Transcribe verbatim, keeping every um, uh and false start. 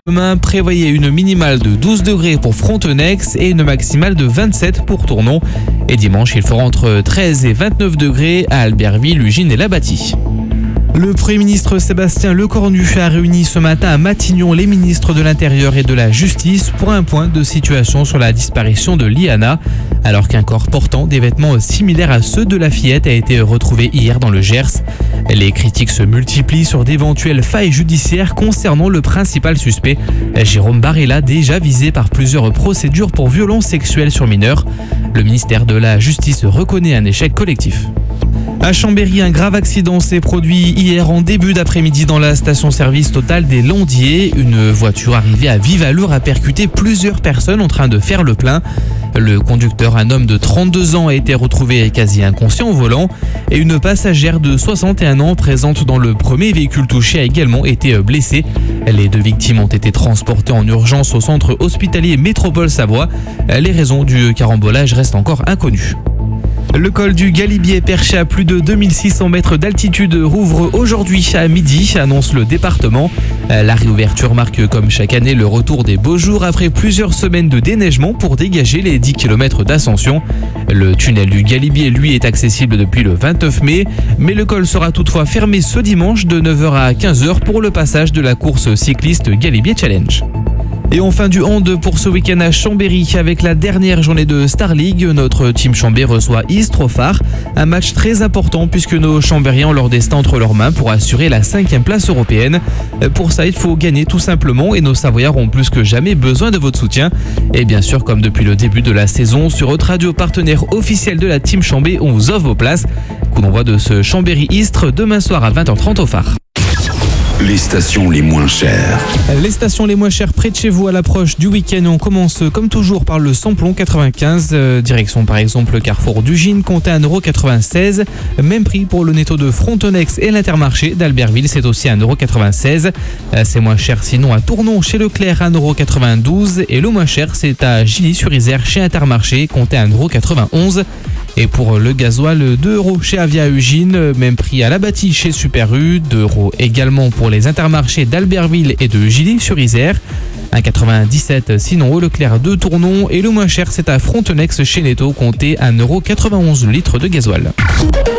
Demain, prévoyez une minimale de douze degrés pour Frontenex et une maximale de vingt-sept pour Tournon. Et dimanche, il fera entre treize et vingt-neuf degrés à Albertville, Ugine et Labati. Le Premier ministre Sébastien Lecornu a réuni ce matin à Matignon les ministres de l'Intérieur et de la Justice pour un point de situation sur la disparition de Liana, alors qu'un corps portant des vêtements similaires à ceux de la fillette a été retrouvé hier dans le Gers. Les critiques se multiplient sur d'éventuelles failles judiciaires concernant le principal suspect, Jérôme Barella, déjà visé par plusieurs procédures pour violences sexuelles sur mineurs. Le ministère de la Justice reconnaît un échec collectif. À Chambéry, un grave accident s'est produit hier en début d'après-midi dans la station-service Total des Landiers. Une voiture arrivée à vive allure a percuté plusieurs personnes en train de faire le plein. Le conducteur, un homme de trente-deux ans, a été retrouvé quasi inconscient au volant et une passagère de soixante et un ans présente dans le premier véhicule touché a également été blessée. Les deux victimes ont été transportées en urgence au centre hospitalier Métropole Savoie. Les raisons du carambolage restent encore inconnues. Le col du Galibier, perché à plus de deux mille six cents mètres d'altitude, rouvre aujourd'hui à midi, annonce le département. La réouverture marque comme chaque année le retour des beaux jours après plusieurs semaines de déneigement pour dégager les dix kilomètres d'ascension. Le tunnel du Galibier, lui, est accessible depuis le vingt-neuf mai, mais le col sera toutefois fermé ce dimanche de neuf heures à quinze heures pour le passage de la course cycliste Galibier Challenge. Et enfin du hand pour ce week-end à Chambéry avec la dernière journée de Star League. Notre team Chambé reçoit Istres-Phare. Un match très important puisque nos Chambériens ont leur destin entre leurs mains pour assurer la cinquième place européenne. Pour ça, il faut gagner tout simplement et nos Savoyards ont plus que jamais besoin de votre soutien. Et bien sûr, comme depuis le début de la saison, sur votre radio partenaire officiel de la team Chambé, on vous offre vos places. Coup d'envoi de ce Chambéry-Istres demain soir à vingt heures trente au phare. Les stations les moins chères. Les stations les moins chères près de chez vous à l'approche du week-end. On commence comme toujours par le samplon quatre-vingt-quinze. Euh, direction par exemple le carrefour d'Ugine, comptez un euro quatre-vingt-seize. Même prix pour le netto de Frontenex et l'Intermarché d'Albertville, c'est aussi un euro quatre-vingt-seize. Euh, c'est moins cher sinon à Tournon chez Leclerc, un euro quatre-vingt-douze. Et le moins cher c'est à Gilly-sur-Isère chez Intermarché, comptez un euro quatre-vingt-onze. Et pour le gasoil, deux euros chez Avia Ugine, même prix à Labati chez Super U, deux euros également pour les Intermarchés d'Albertville et de Gilly-sur-Isère. un euro quatre-vingt-dix-sept sinon au Leclerc de Tournon et le moins cher c'est à Frontenex chez Netto, comptez un euro quatre-vingt-onze le litre de gasoil.